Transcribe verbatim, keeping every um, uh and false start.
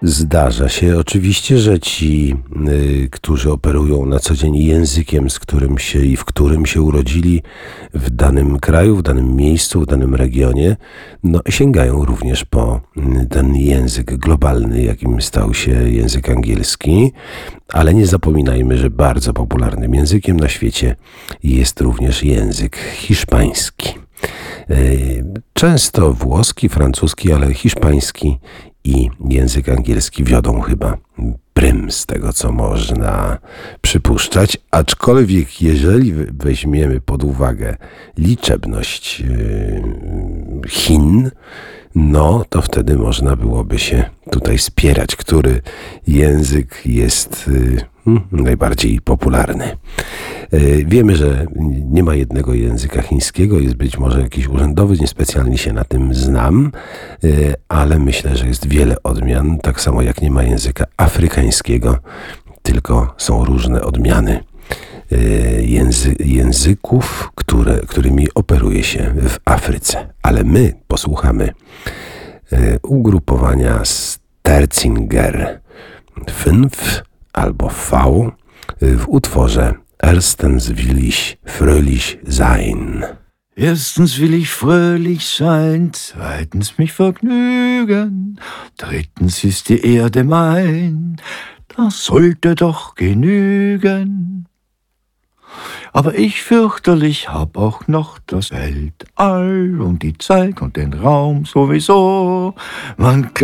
Zdarza się oczywiście, że ci, y, którzy operują na co dzień językiem, z którym się i w którym się urodzili w danym kraju, w danym miejscu, w danym regionie, no, sięgają również po y, ten język globalny, jakim stał się język angielski, ale nie zapominajmy, że bardzo popularnym językiem na świecie jest również język hiszpański. Y, Często włoski, francuski, ale hiszpański i język angielski wiodą chyba prym z tego, co można przypuszczać, aczkolwiek jeżeli weźmiemy pod uwagę liczebność yy, Chin, no to wtedy można byłoby się tutaj spierać, który język jest yy, najbardziej popularny. Yy, wiemy, że nie ma jednego języka chińskiego, jest być może jakiś urzędowy, niespecjalnie się na tym znam, yy, ale myślę, że jest wiele odmian, tak samo jak nie ma języka afrykańskiego, tylko są różne odmiany yy, języ języków, które, którymi operuje się w Afryce. Ale my posłuchamy yy, ugrupowania Sterzinger fünf albo V w utworze Erstens will ich fröhlich sein. Erstens will ich fröhlich sein, zweitens mich vergnügen, drittens ist die Erde mein, das sollte doch genügen. Aber ich fürchterlich hab auch noch das Weltall und die Zeit und den Raum sowieso. Man